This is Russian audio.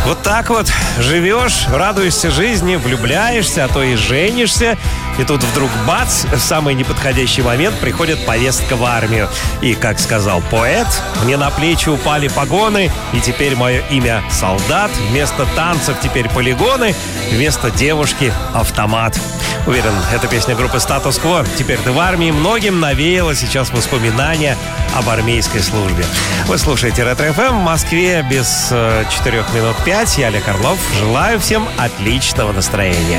Вот так вот живешь, радуешься жизни, влюбляешься, а то и женишься. И тут вдруг бац, в самый неподходящий момент приходит повестка в армию. И, как сказал поэт, мне на плечи упали погоны, и теперь мое имя солдат. Вместо танцев теперь полигоны, вместо девушки автомат. Уверен, эта песня группы Status Quo «Теперь ты в армии» многим навеяла сейчас воспоминания об армейской службе. Вы слушаете Ретро-ФМ в Москве без 4 минут 5. Я Олег Орлов. Желаю всем отличного настроения.